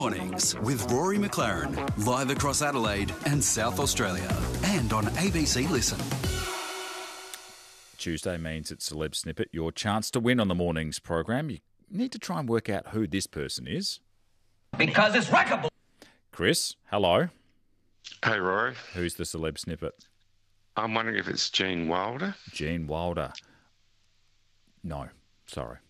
Mornings with Rory McLaren, live across Adelaide and South Australia, and on ABC Listen. Tuesday means it's Celeb Snippet, your chance to win on the morning's program. You need to try and work out who this person is. Because it's wreckable. Chris, hello. Hey, Rory. Who's the Celeb Snippet? I'm wondering if it's Gene Wilder. Gene Wilder. No, sorry.